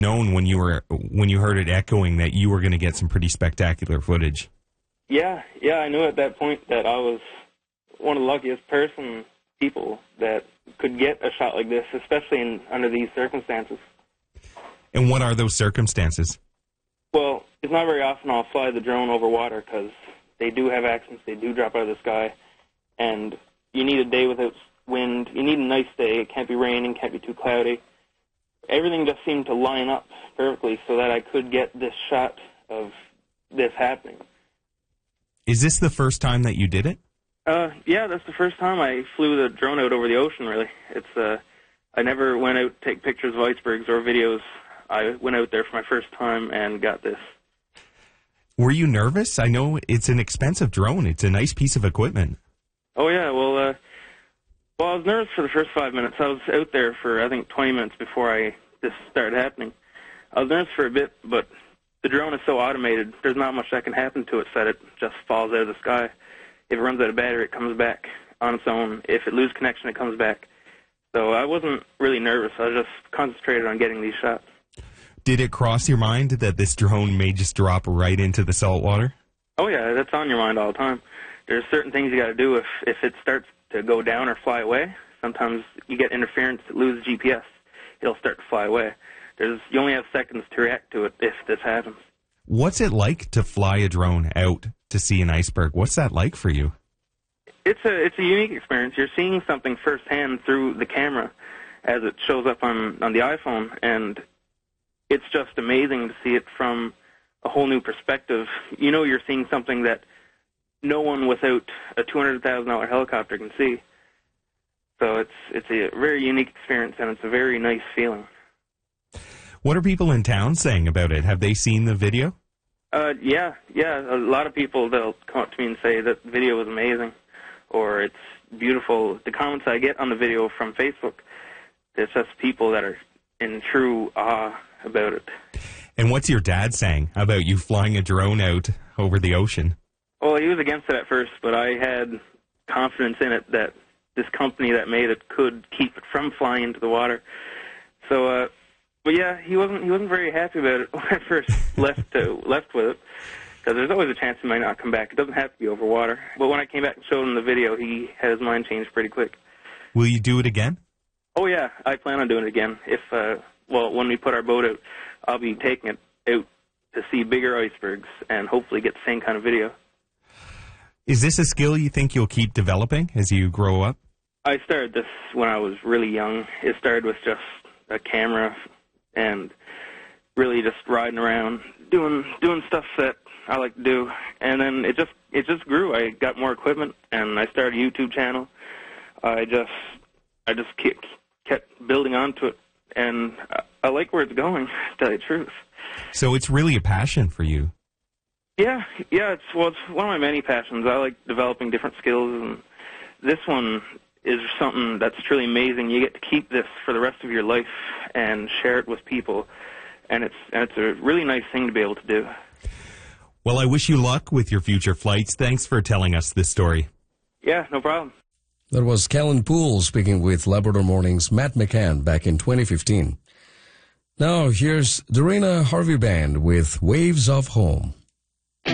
known when you heard it echoing that you were going to get some pretty spectacular footage? Yeah, I knew at that point that I was one of the luckiest people that could get a shot like this, especially under these circumstances. And what are those circumstances? Well, it's not very often I'll fly the drone over water because they do have accidents. They do drop out of the sky, and you need a day without wind. You need a nice day. It can't be raining, can't be too cloudy. Everything just seemed to line up perfectly so that I could get this shot of this happening. Is this the first time that you did it? Yeah, that's the first time I flew the drone out over the ocean, really. I never went out to take pictures of icebergs or videos. I went out there for my first time and got this. Were you nervous? I know it's an expensive drone. It's a nice piece of equipment. Oh, yeah. Well, I was nervous for the first 5 minutes. I was out there for, I think, 20 minutes before this started happening. I was nervous for a bit, but the drone is so automated, there's not much that can happen to it so that it just falls out of the sky. If it runs out of battery, it comes back on its own. If it loses connection, it comes back. So I wasn't really nervous. I was just concentrated on getting these shots. Did it cross your mind that this drone may just drop right into the salt water? Oh, yeah, that's on your mind all the time. There's certain things you got to do if it starts to go down or fly away. Sometimes you get interference, it loses GPS. It'll start to fly away. You only have seconds to react to it if this happens. What's it like to fly a drone out to see an iceberg? What's that like for you? It's a unique experience. You're seeing something firsthand through the camera as it shows up on the iPhone, and it's just amazing to see it from a whole new perspective. You know you're seeing something that no one without a $200,000 helicopter can see. So it's a very unique experience, and it's a very nice feeling. What are people in town saying about it? Have they seen the video? Yeah. A lot of people, they'll come up to me and say that the video is amazing, or it's beautiful. The comments I get on the video from Facebook, it's just people that are in true awe about it. And what's your dad saying about you flying a drone out over the ocean? Well, he was against it at first, but I had confidence in it that this company that made it could keep it from flying into the water. So, but yeah, he wasn't very happy about it when I first left with it, because there's always a chance he might not come back. It doesn't have to be over water. But when I came back and showed him the video, he had his mind changed pretty quick. Will you do it again? Oh yeah, I plan on doing it again. When we put our boat out, I'll be taking it out to see bigger icebergs and hopefully get the same kind of video. Is this a skill you think you'll keep developing as you grow up? I started this when I was really young. It started with just a camera and really just riding around, doing stuff that I like to do. And then it just grew. I got more equipment, and I started a YouTube channel. I just kept building onto it, and I like where it's going, to tell you the truth. So it's really a passion for you. Yeah, it's one of my many passions. I like developing different skills, and this one is something that's truly amazing. You get to keep this for the rest of your life and share it with people, and it's a really nice thing to be able to do. Well, I wish you luck with your future flights. Thanks for telling us this story. Yeah, no problem. That was Kellen Poole speaking with Labrador Morning's Matt McCann back in 2015. Now, here's Dorina Harvey Band with Waves of Home.